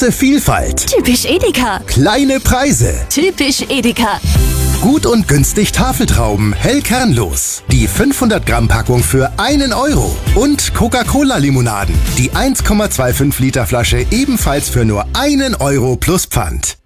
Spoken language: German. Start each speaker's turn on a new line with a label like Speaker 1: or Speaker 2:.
Speaker 1: Große Vielfalt.
Speaker 2: Typisch Edeka.
Speaker 1: Kleine Preise.
Speaker 2: Typisch Edeka.
Speaker 1: Gut und günstig Tafeltrauben, hell kernlos. Die 500 Gramm Packung für 1 Euro. Und Coca-Cola Limonaden. Die 1,25 Liter Flasche ebenfalls für nur 1 Euro plus Pfand.